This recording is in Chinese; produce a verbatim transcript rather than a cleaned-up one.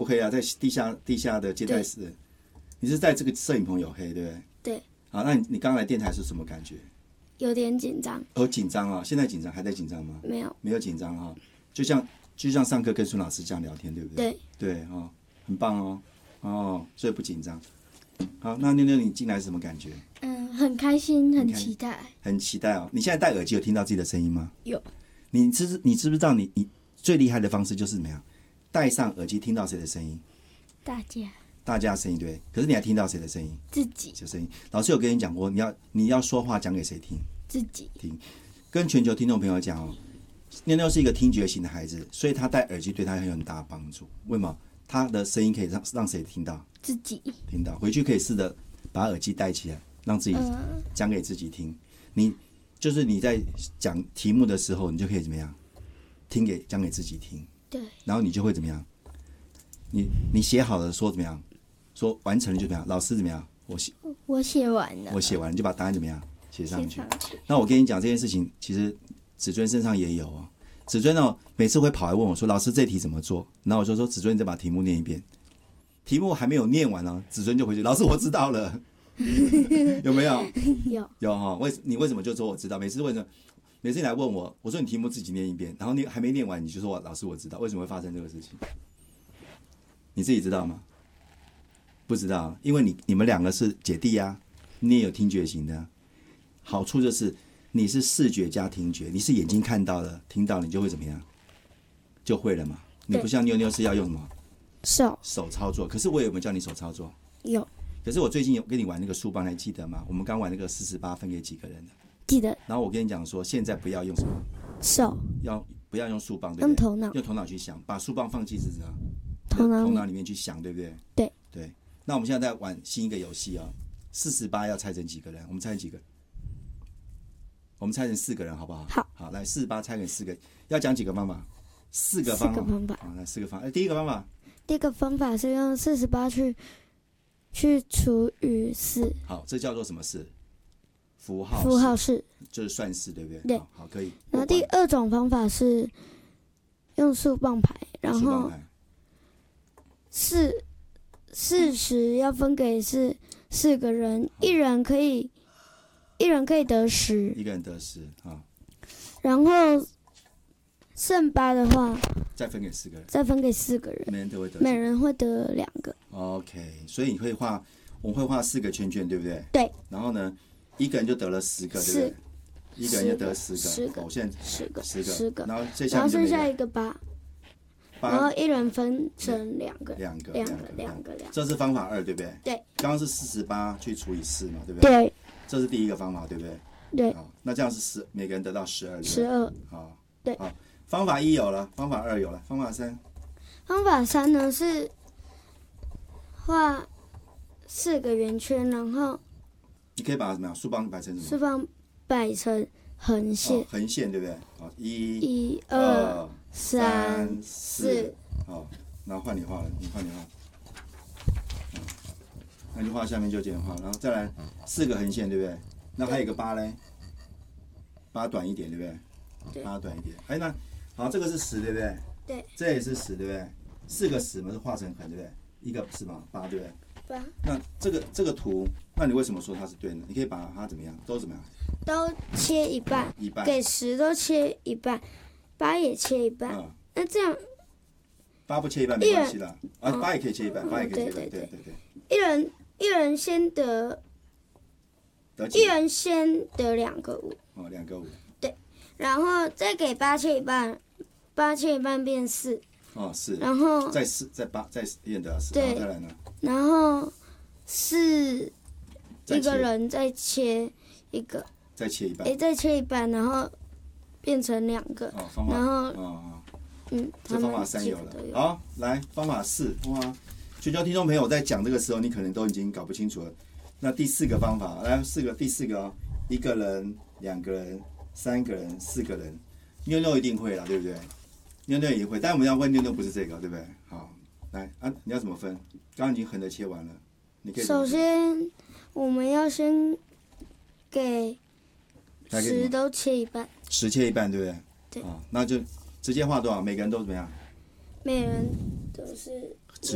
黑啊，在地下地下的接待室，你是在这个摄影棚有黑，对不对？ 对。 好，那你你刚来电台是什么感觉？ 有点紧张。 哦，紧张啊！现在紧张，还在紧张吗？ 没有， 没有紧张哈、哦。就像就像上课跟孙老师这样聊天，对不对？ 对。 对哦，很棒哦，哦，所以不紧张。好，那妞妞你进来是什么感觉？ 嗯，很开心，很期待。 很期待哦！你现在戴耳机有听到自己的声音吗？ 有。 你知你知不知道你你最厉害的方式就是怎么样？戴上耳机听到谁的声音？ 大家。 大家的声音对，可是你还听到谁的声音？ 自己的声音。老师有跟你讲过，你要你要说话讲给谁听？ 自己听。跟全球听众朋友讲哦，妞妞是一个听觉型的孩子，所以他戴耳机对他很有很大的帮助。为什么？他的声音可以让让谁听到？ 自己听到。回去可以试着把耳机戴起来，让自己讲给自己听。你就是你在讲题目的时候，你就可以怎么样？听给讲给自己听。 对。 然后你就会怎么样？你你写好了说怎么样？说完成了就怎么样？老师怎么样？我写我写完了， 我写完了就把答案怎么样写上去？ 写上去。 那我跟你讲这件事情，其实子尊身上也有哦。子尊哦，每次会跑来问我说：“老师，这题怎么做？”然后我就说：“子尊，你再把题目念一遍。”题目还没有念完呢、哦，子尊就回去：“老师，我知道了。”有没有？ 有有哈、哦。为你为什么就说我知道？每次为什么？每次你来问我，我说你题目自己念一遍，然后你还没念完，你就说我老师我知道，为什么会发生这个事情？你自己知道吗？不知道，因为你你们两个是姐弟啊，你也有听觉型的，好处就是你是视觉加听觉，你是眼睛看到了、听到了，你就会怎么样？就会了嘛。你不像妞妞是要用什么？ 手手操作。可是我有没有叫你手操作？ 有。 可是我最近有跟你玩那个书棒，还记得吗？我们刚玩那个四十八分给几个人的？ 记得。 然后我跟你讲说，现在不要用什么手， 要不要用书棒？对不对？ 用头脑， 用头脑去想，把书棒放进自己的头脑头脑里面去想，对不对？ 对对。那我们现在在玩新一个游戏哦，四十八要猜成几个人？我们猜成几个？我们猜成四个人，好不好？ 好。 好，来四十八猜成四个，要讲几个方法？四个方法。 四个方法。 好，来四个方法。哎，第一个方法。 第一个方法是用四十八去去除以四。 好，这叫做什么式？符号。 符号式。 就是算式，对不对？ 对。 好，好可以。 然后第二种方法是用数棒牌，然后四四十要分给是四个人，一人可以一人可以得十， 一个人得十啊。 然后剩八的话， 再分给四个人， 再分给四个人， 每人都会得， 每人会得两个。 OK， 所以你会画，我们会画四个圈圈，对不对？ 对。 然后呢，一个人就得了十个，对不对？一个人就得十个， 十个， 我现在十个， 十个， 十个， 然后这下然后剩下一个八，然后一人分成两个， 两个， 两个，两个，两个。 这是方法二，对不对？ 对。 刚刚是四十八去除以四嘛，对不对？ 对。 这是第一个方法，对不对？ 对。 好，那这样是十，每个人得到十二。 十二。 好。 对。 好，方法一有了，方法二有了，方法三。 方法三呢是画四个圆圈，然后你可以把什么样？竖棒摆成什么？ 竖棒摆成横线。 哦、横线对不对？好，一、 一、二、三、四。 好，然后换你画了，你换你画。嗯，那你画下面就这样画，然后再来四个横线，对不对？那还有一个八嘞，八短一点，对不对？ 对。 八短一点。哎，那好，这个是十，对不对？ 对。 这也是十，对不对？四个十嘛是画成横，对不对？一个是嘛八，对不对？ 八。 那这个这个图，那你为什么说它是对的？你可以把它怎么样？都怎么样？ 都切一半， 一半。 给十都切一半，八也切一半。嗯。那这样。 八不切一半没关系啦，啊，八也可以切一半，八也可以切一半，对对对。 一人一人先得，一人先得两个五。 哦，两个五。 对，然后再给八切一半，八切一半变四。 哦，是。 然后再四再八再一人得到四， 对， 再来呢？ 然后四一个人再切一个， 再切一半。 哎，再切一半，然后变成两个。 哦，方法。 然后， 哦哦。 嗯， 这方法三有了。好，来方法四，哇！全球听众朋友在讲这个时候，你可能都已经搞不清楚了。那第四个方法，来四个，第四个哦，一个人、两个人、三个人、四个人，妞妞一定会啦，对不对？妞妞也会，但我们要问妞妞不是这个，对不对？好，来啊，你要怎么分？刚刚已经横的切完了，你可以。 首先，我们要先给十都切一半。 十切一半，对不对？ 对。 啊，那就直接画多少？每个人都怎么样？ 每人都是。